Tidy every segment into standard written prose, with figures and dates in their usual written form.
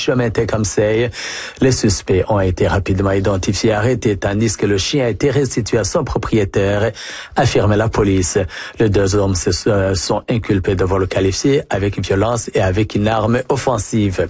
chemin Tecumseh. Les suspects ont été rapidement identifiés et arrêtés, tandis que le chien a été restitué à son propriétaire, affirme la police. Les deux hommes se sont inculpés de vol qualifié avec violence et avec une arme offensive.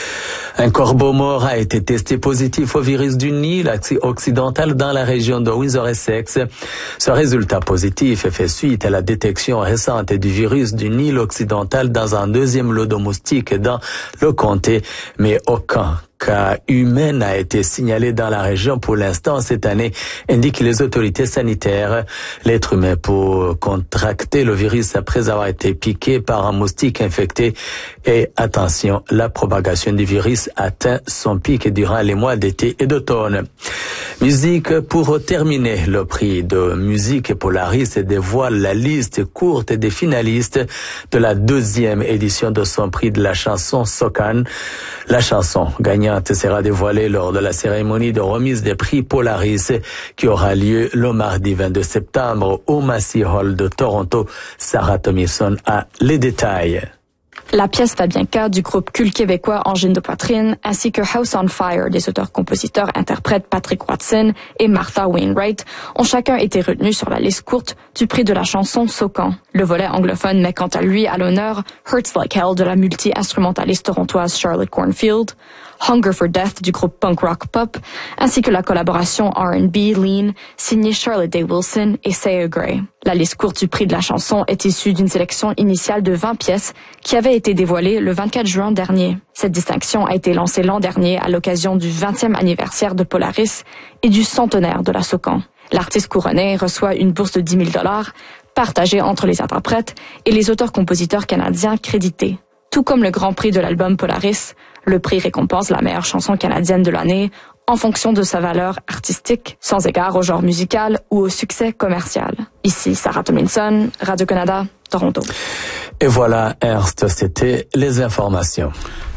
Un corbeau mort a été testé positif au virus du Nil occidental dans la région de Windsor-Essex. Ce résultat positif fait suite à la détection récente du virus du Nil occidental dans un deuxième lot de moustiques dans le comté, mais aucun cas humain n'a été signalé dans la région pour l'instant cette année, indiquent les autorités sanitaires. L'être humain peut contracter le virus après avoir été piqué par un moustique infecté. Et attention, la propagation du virus atteint son pic durant les mois d'été et d'automne. Musique pour terminer. Le prix de musique Polaris dévoile la liste courte des finalistes de la 2e édition de son prix de la chanson Socan. La chanson gagnante sera dévoilée lors de la cérémonie de remise des prix Polaris qui aura lieu le mardi 22 septembre au Massey Hall de Toronto. Sarah Thompson a les détails. La pièce Fabienka du groupe culte québécois Angine de poitrine ainsi que House on Fire des auteurs-compositeurs-interprètes Patrick Watson et Martha Wainwright ont chacun été retenus sur la liste courte du prix de la chanson Socan. Le volet anglophone met quant à lui à l'honneur Hurts Like Hell de la multi-instrumentaliste torontoise Charlotte Cornfield, Hunger for Death du groupe punk rock pop, ainsi que la collaboration R&B Lean signée Charlotte Day Wilson et Saya Gray. La liste courte du prix de la chanson est issue d'une sélection initiale de 20 pièces qui avait été dévoilée le 24 juin dernier. Cette distinction a été lancée l'an dernier à l'occasion du 20e anniversaire de Polaris et du centenaire de la Socan. L'artiste couronné reçoit une bourse de 10 000 $ partagée entre les interprètes et les auteurs-compositeurs canadiens crédités. Tout comme le Grand Prix de l'album Polaris, le prix récompense la meilleure chanson canadienne de l'année en fonction de sa valeur artistique, sans égard au genre musical ou au succès commercial. Ici Sarah Tomlinson, Radio-Canada, Toronto. Et voilà, Ernst, c'était les informations.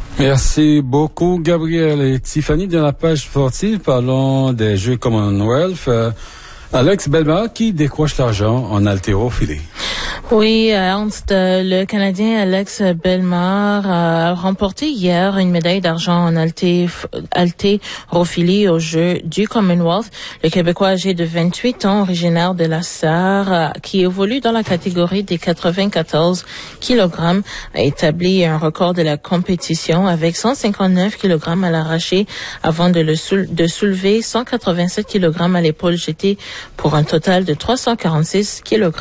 Merci beaucoup, Gabriel et Tiffany. Dans la page sportive, parlons des Jeux Commonwealth. Alex Bellemare qui décroche l'argent en haltérophilie. Oui, Ernst, le Canadien Alex Bellemare a remporté hier une médaille d'argent en haltérophilie aux Jeux du Commonwealth. Le Québécois âgé de 28 ans, originaire de la Sarre, qui évolue dans la catégorie des 94 kg, a établi un record de la compétition avec 159 kg à l'arraché avant de soulever 187 kg à l'épaule jetée pour un total de 346 kg.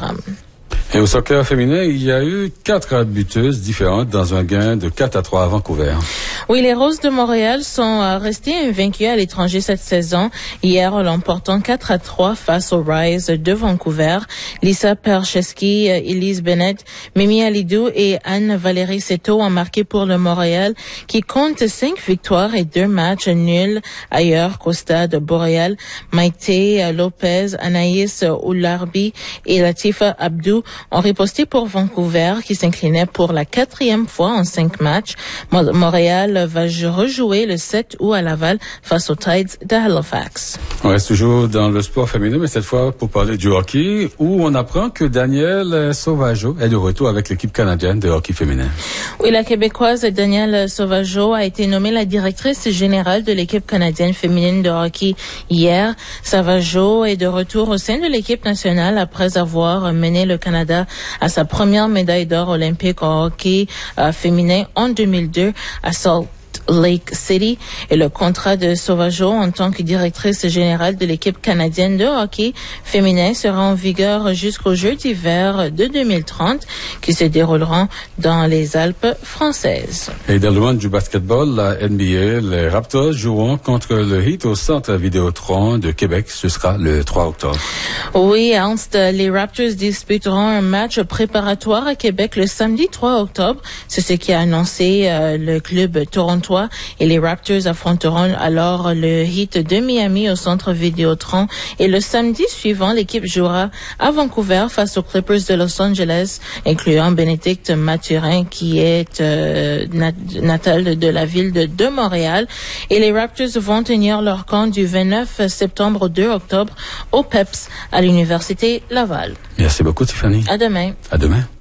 Et au soccer féminin, il y a eu 4 buteuses différentes dans un gain de 4-3 à Vancouver. Oui, les Roses de Montréal sont restées invaincues à l'étranger cette saison. Hier, l'emportant 4-3 face aux Rise de Vancouver. Lisa Percheski, Elise Bennett, Mimi Alidou et Anne-Valérie Seto ont marqué pour le Montréal qui compte 5 victoires et 2 matchs nuls ailleurs qu'au stade Boréal. Maïté Lopez, Anaïs Oularbi et Latifa Abdou ont riposté pour Vancouver qui s'inclinait pour la 4e fois en 5 matchs. Montréal va rejouer le 7 août à Laval face aux Tides de Halifax. On reste toujours dans le sport féminin, mais cette fois pour parler du hockey, où on apprend que Danielle Sauvageau est de retour avec l'équipe canadienne de hockey féminin. Oui, la Québécoise Danielle Sauvageau a été nommée la directrice générale de l'équipe canadienne féminine de hockey hier. Sauvageau est de retour au sein de l'équipe nationale après avoir mené le Canada à sa première médaille d'or olympique en hockey féminin en 2002 à Salt Lake City, et le contrat de Sauvageau en tant que directrice générale de l'équipe canadienne de hockey féminin sera en vigueur jusqu'aux Jeux d'hiver de 2030 qui se dérouleront dans les Alpes françaises. Et dans le monde du basketball, la NBA, les Raptors joueront contre le Heat au Centre Vidéotron de Québec. Ce sera le 3 octobre. Oui, Ernst, les Raptors disputeront un match préparatoire à Québec le samedi 3 octobre. C'est ce qu'a annoncé le club torontois, et les Raptors affronteront alors le Heat de Miami au Centre Vidéotron, et le samedi suivant, l'équipe jouera à Vancouver face aux Clippers de Los Angeles, incluant Bénédicte Mathurin qui est natal de la ville de Montréal, et les Raptors vont tenir leur camp du 29 septembre au 2 octobre au PEPS à l'Université Laval. Merci beaucoup, Tiffany. À demain. À demain.